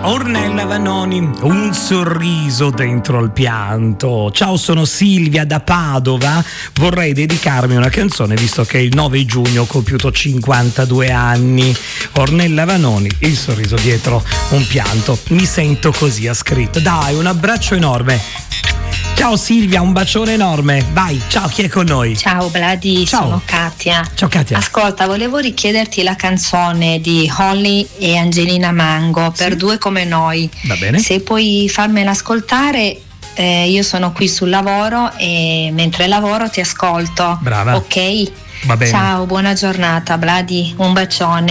Ornella Vanoni, un sorriso dentro il pianto. Ciao, sono Silvia da Padova. Vorrei dedicarmi una canzone visto che il 9 giugno ho compiuto 52 anni. Ornella Vanoni, il sorriso dietro un pianto. Mi sento così, ha scritto. Dai, un abbraccio enorme. Ciao Silvia, un bacione enorme. Vai, ciao, chi è con noi? Ciao Vladi, Ciao. sono Katia. Ciao Katia. Ascolta, volevo richiederti la canzone di Holly e Angelina Mango, Per due come noi. Va bene. Se puoi farmela ascoltare, io sono qui sul lavoro e mentre lavoro ti ascolto. Brava. Ok? Va bene. Ciao, buona giornata Vladi, un bacione.